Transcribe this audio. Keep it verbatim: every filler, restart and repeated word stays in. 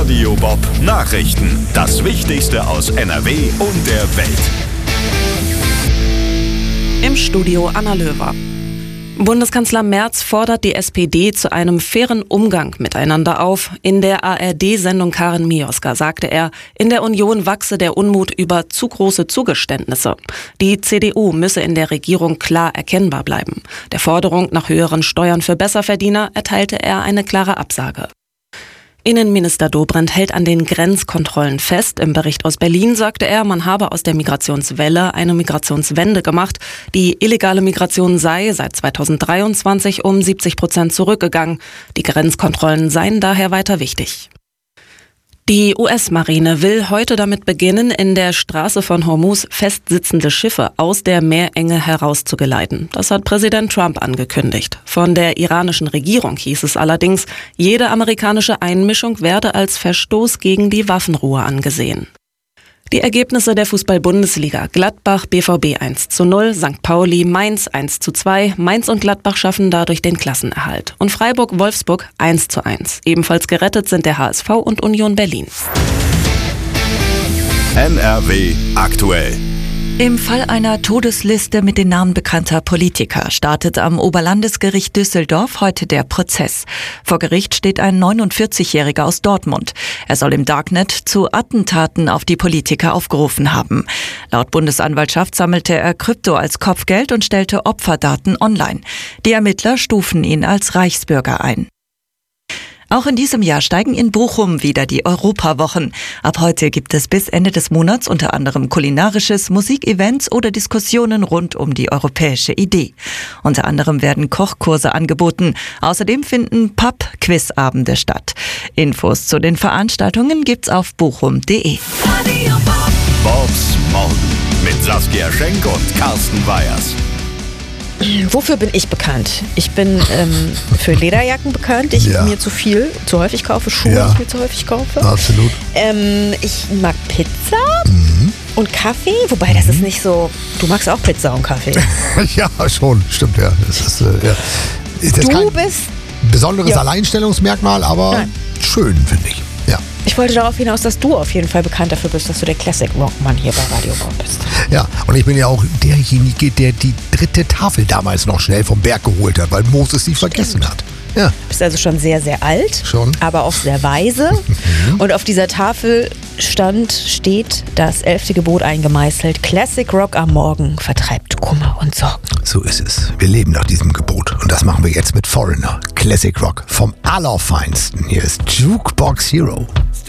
Radio Bob Nachrichten. Das Wichtigste aus N R W und der Welt. Im Studio Anna Löwer. Bundeskanzler Merz fordert die S P D zu einem fairen Umgang miteinander auf. In der A R D-Sendung Karin Mioska sagte er, in der Union wachse der Unmut über zu große Zugeständnisse. Die C D U müsse in der Regierung klar erkennbar bleiben. Der Forderung nach höheren Steuern für Besserverdiener erteilte er eine klare Absage. Innenminister Dobrindt hält an den Grenzkontrollen fest. Im Bericht aus Berlin sagte er, man habe aus der Migrationswelle eine Migrationswende gemacht. Die illegale Migration sei seit zweitausenddreiundzwanzig um siebzig Prozent zurückgegangen. Die Grenzkontrollen seien daher weiter wichtig. Die U S-Marine will heute damit beginnen, in der Straße von Hormuz festsitzende Schiffe aus der Meerenge herauszugeleiten. Das hat Präsident Trump angekündigt. Von der iranischen Regierung hieß es allerdings, jede amerikanische Einmischung werde als Verstoß gegen die Waffenruhe angesehen. Die Ergebnisse der Fußball-Bundesliga: Gladbach B V B eins zu null, Sankt Pauli Mainz eins zu zwei, Mainz und Gladbach schaffen dadurch den Klassenerhalt. Und Freiburg-Wolfsburg eins zu eins. Ebenfalls gerettet sind der H S V und Union Berlin. N R W aktuell. Im Fall einer Todesliste mit den Namen bekannter Politiker startet am Oberlandesgericht Düsseldorf heute der Prozess. Vor Gericht steht ein neunundvierzigjähriger aus Dortmund. Er soll im Darknet zu Attentaten auf die Politiker aufgerufen haben. Laut Bundesanwaltschaft sammelte er Krypto als Kopfgeld und stellte Opferdaten online. Die Ermittler stufen ihn als Reichsbürger ein. Auch in diesem Jahr steigen in Bochum wieder die Europawochen. Ab heute gibt es bis Ende des Monats unter anderem kulinarisches, Musikevents oder Diskussionen rund um die europäische Idee. Unter anderem werden Kochkurse angeboten. Außerdem finden Pub-Quizabende statt. Infos zu den Veranstaltungen gibt's auf bochum punkt de. Bobs Morgen mit Saskia Schenk und Carsten Weyers. Wofür bin ich bekannt? Ich bin ähm, für Lederjacken bekannt, die ich Ja. mir zu viel, zu häufig kaufe, Schuhe, Ja. die ich mir zu häufig kaufe. Absolut. Ähm, ich mag Pizza Mhm. und Kaffee, wobei das ist nicht so, du magst auch Pizza und Kaffee. Ja, schon, stimmt, ja. Das ist, äh, ja. Ist jetzt Du kein bist, besonderes ja. Alleinstellungsmerkmal, aber Nein. schön, finde ich. Ja. ich wollte darauf hinaus, dass du auf jeden Fall bekannt dafür bist, dass du der Classic Rockmann hier bei Radio Bob bist. Ja, und ich bin ja auch derjenige, der die dritte Tafel damals noch schnell vom Berg geholt hat, weil Moses sie vergessen hat. Ja, Du bist also schon sehr, sehr alt, Schon. aber auch sehr weise. Und auf dieser Tafel stand, steht das elfte Gebot eingemeißelt: Classic Rock am Morgen vertreibt Kummer und Sorgen. so ist es. Wir leben nach diesem Gebot. Und das machen wir jetzt mit Foreigner. Classic Rock vom Allerfeinsten. Hier ist Jukebox Hero.